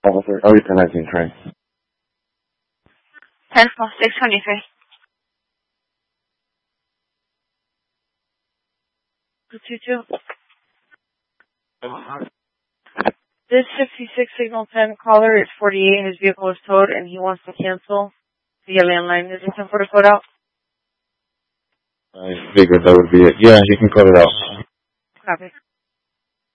Officer, oh, it's a 19 train. 10-623. 222. This 56 signal 10 caller is 48. His vehicle is towed and he wants to cancel via landline. Is there for the code out? I figured that would be it. Yeah, you can code it out. Copy.